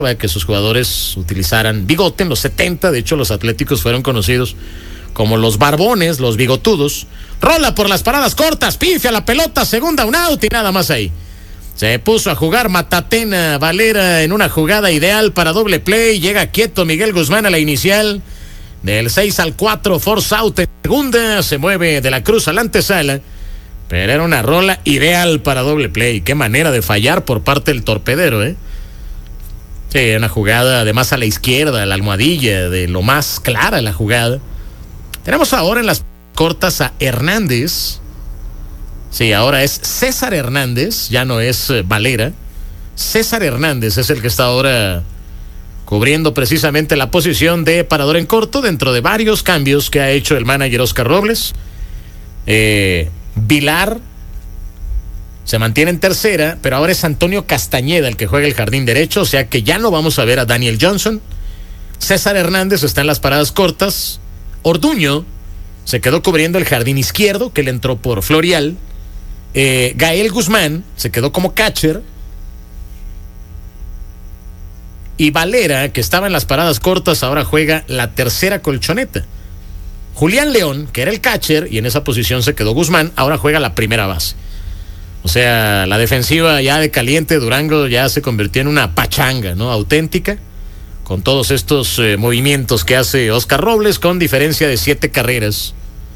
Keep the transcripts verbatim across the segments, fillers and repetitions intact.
que sus jugadores utilizaran bigote en los setenta. De hecho, los Atléticos fueron conocidos como los barbones, los bigotudos. Rola por las paradas cortas, pifia la pelota, segunda, un out y nada más ahí. Se puso a jugar Matatena Valera en una jugada ideal para doble play. Llega quieto Miguel Guzmán a la inicial. Del seis al cuatro, force out en segunda. Se mueve de la Cruz a la antesala. Pero era una rola ideal para doble play. Qué manera de fallar por parte del torpedero, ¿eh? Sí, una jugada además a la izquierda, a la almohadilla, de lo más clara la jugada. Tenemos ahora en las cortas a Hernández. Sí, ahora es César Hernández, ya no es uh, Valera. César Hernández es el que está ahora cubriendo precisamente la posición de parador en corto dentro de varios cambios que ha hecho el manager Oscar Robles. Eh, Vilar se mantiene en tercera, pero ahora es Antonio Castañeda el que juega el jardín derecho, o sea que ya no vamos a ver a Daniel Johnson. César Hernández está en las paradas cortas. Orduño se quedó cubriendo el jardín izquierdo, que le entró por Florial. Eh, Gael Guzmán se quedó como catcher. Y Valera, que estaba en las paradas cortas, ahora juega la tercera colchoneta. Julián León, que era el catcher, y en esa posición se quedó Guzmán, ahora juega la primera base. O sea, la defensiva ya de caliente, Durango ya se convirtió en una pachanga, ¿no? Auténtica, con todos estos eh, movimientos que hace Oscar Robles, con diferencia de siete carreras.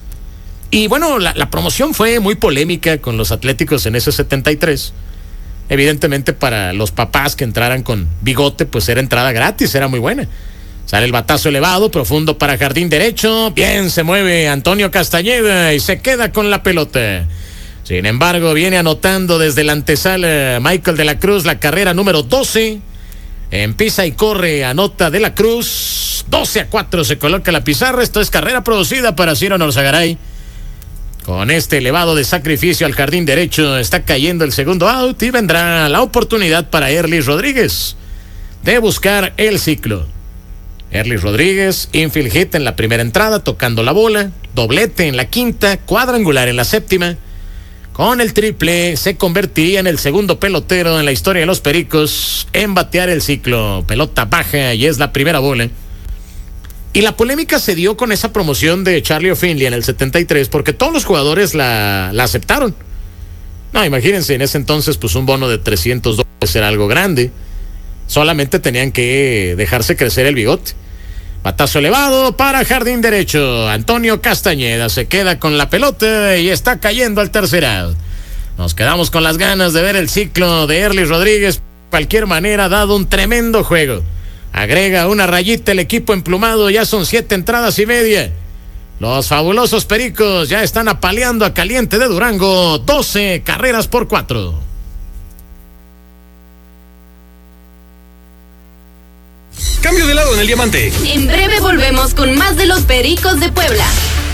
Y bueno, la, la promoción fue muy polémica con los Atléticos en ese setenta y tres. Evidentemente para los papás que entraran con bigote, pues era entrada gratis, era muy buena. Sale el batazo elevado, profundo para jardín derecho. Bien, se mueve Antonio Castañeda y se queda con la pelota. Sin embargo, viene anotando desde la antesala Michael de la Cruz la carrera número doce. Empieza y corre, anota de la Cruz. doce a cuatro se coloca la pizarra. Esto es carrera producida para Ciro Norzagaray. Con este elevado de sacrificio al jardín derecho está cayendo el segundo out y vendrá la oportunidad para Erlis Rodríguez de buscar el ciclo. Erlis Rodríguez, infield hit en la primera entrada, tocando la bola, doblete en la quinta, cuadrangular en la séptima. Con el triple se convertiría en el segundo pelotero en la historia de los Pericos en batear el ciclo. Pelota baja y es la primera bola. Y la polémica se dio con esa promoción de Charlie O'Finley en el setenta y tres porque todos los jugadores la, la aceptaron. No, imagínense, en ese entonces pues un bono de trescientos dólares era algo grande. Solamente tenían que dejarse crecer el bigote. Batazo elevado para jardín derecho. Antonio Castañeda se queda con la pelota y está cayendo al tercer out. Nos quedamos con las ganas de ver el ciclo de Erlis Rodríguez. De cualquier manera, ha dado un tremendo juego. Agrega una rayita el equipo emplumado. Ya son siete entradas y media. Los fabulosos Pericos ya están apaleando a Caliente de Durango. doce carreras por cuatro. Cambio de lado en el diamante. En breve volvemos con más de los Pericos de Puebla.